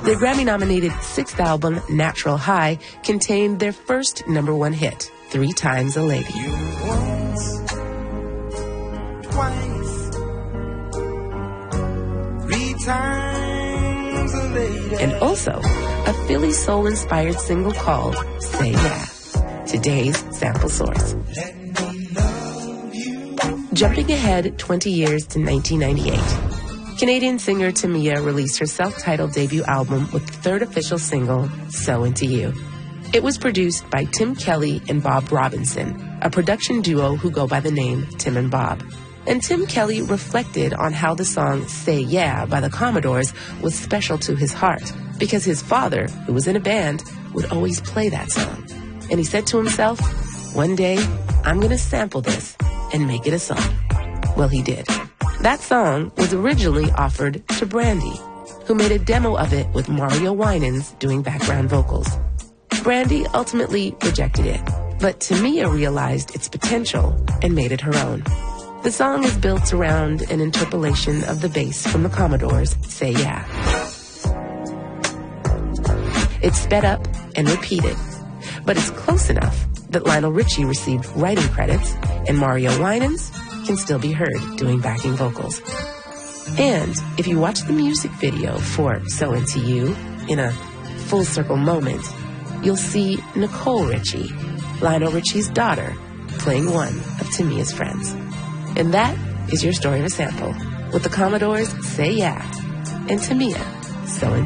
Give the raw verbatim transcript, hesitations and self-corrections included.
Their Grammy-nominated sixth album, Natural High, contained their first number one hit, Three Times a Lady. You once, twice, three times a lady. And also, a Philly soul-inspired single called Say Yeah, today's sample source. Let me love you. Jumping ahead twenty years to nineteen ninety-eight, Canadian singer Tamia released her self-titled debut album with the third official single, So Into You. It was produced by Tim Kelly and Bob Robinson, a production duo who go by the name Tim and Bob. And Tim Kelly reflected on how the song Say Yeah by the Commodores was special to his heart, because his father, who was in a band, would always play that song. And he said to himself, one day, I'm going to sample this and make it a song. Well, he did. That song was originally offered to Brandy, who made a demo of it with Mario Winans doing background vocals. Brandy ultimately rejected it, but Tamia realized its potential and made it her own. The song is built around an interpolation of the bass from the Commodores' Say Yeah. It's sped up and repeated, but it's close enough that Lionel Richie received writing credits and Mario Winans can still be heard doing backing vocals. And if you watch the music video for So Into You in a full circle moment, you'll see Nicole Richie, Lionel Richie's daughter, playing one of Tamia's friends. And that is your story of a sample with the Commodores' Say Yeah and Tamia, So Into You.